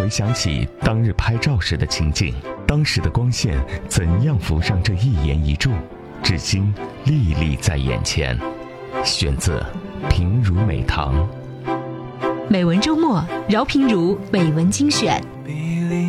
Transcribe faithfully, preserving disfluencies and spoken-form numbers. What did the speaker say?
回想起当日拍照时的情景，当时的光线怎样浮上这一言一柱，至今历历在眼前。选择平如美堂。 美文周末，饶平如美文精选。